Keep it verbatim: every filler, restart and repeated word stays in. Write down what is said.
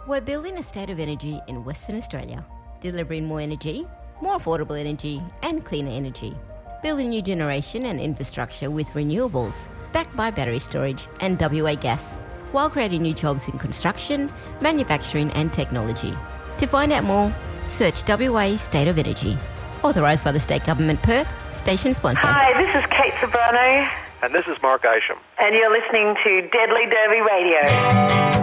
We're building a state of energy in Western Australia, delivering more energy, more affordable energy and cleaner energy. Building new generation and infrastructure with renewables, backed by battery storage and W A gas, while creating new jobs in construction, manufacturing and technology. To find out more, search W A State of Energy. Authorised by the State Government Perth, station sponsor. Hi, this is Kate Sobrano. And this is Mark Isham. And you're listening to Deadly Derby Radio.